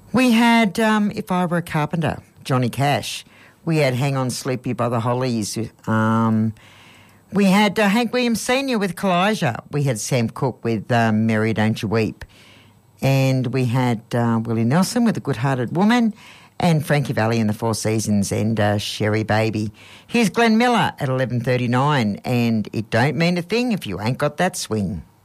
We had If I Were a Carpenter, Johnny Cash. We had Hang On Sleepy by the Hollies. We had Hank Williams Sr. with Kalijah. We had Sam Cooke with Mary Don't You Weep. And we had Willie Nelson with A Good-Hearted Woman, and Frankie Valli and the Four Seasons and Sherry Baby. Here's Glenn Miller at 11:39, and it don't mean a thing if you ain't got that swing.